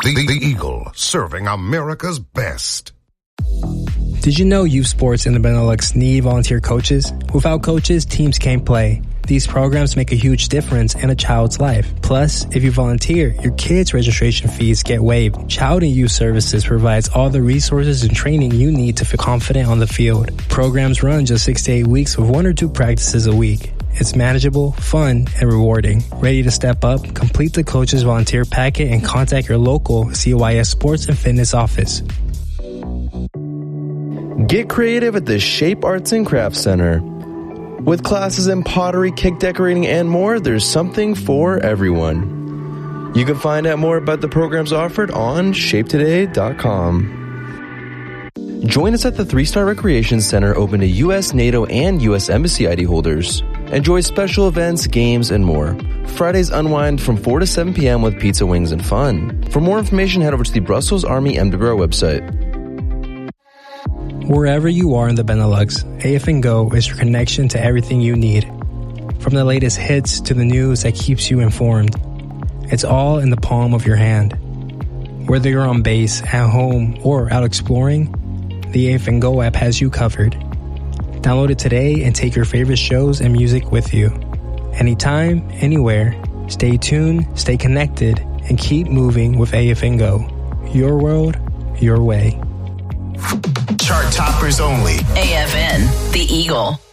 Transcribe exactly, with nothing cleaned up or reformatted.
The, the, the Eagle, serving America's best. Did you know youth sports in the Benelux need volunteer coaches? Without coaches, teams can't play. These programs make a huge difference in a child's life. Plus, if you volunteer, your kids' registration fees get waived. Child and Youth Services provides all the resources and training you need to feel confident on the field. Programs run just six to eight weeks with one or two practices a week. It's manageable, fun, and rewarding. Ready to step up? Complete the coach's volunteer packet and contact your local C Y S Sports and Fitness office. Get creative at the Shape Arts and Crafts Center. With classes in pottery, cake decorating, and more, there's something for everyone. You can find out more about the programs offered on shape today dot com. Join us at the three-Star Recreation Center, open to U S, NATO, and U S Embassy I D holders. Enjoy special events, games, and more. Fridays unwind from four to seven p.m. with pizza, wings, and fun. For more information, head over to the Brussels Army M W R website. Wherever you are in the Benelux, A F N Go is your connection to everything you need. From the latest hits to the news that keeps you informed. It's all in the palm of your hand. Whether you're on base, at home, or out exploring, the A F N Go app has you covered. Download it today and take your favorite shows and music with you. Anytime, anywhere, stay tuned, stay connected, and keep moving with A F N Go. Your world, your way. Chart toppers only. A F N, The Eagle.